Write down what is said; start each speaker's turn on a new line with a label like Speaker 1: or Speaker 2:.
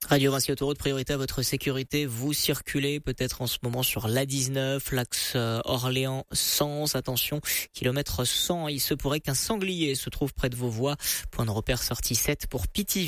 Speaker 1: Radio Vinci Autoroute, priorité à votre sécurité. Vous circulez peut-être en ce moment sur l'A19, l'axe Orléans-Sens. Attention, kilomètre 100, il se pourrait qu'un sanglier se trouve près de vos voies. Point de repère sortie 7 pour Pithiviers.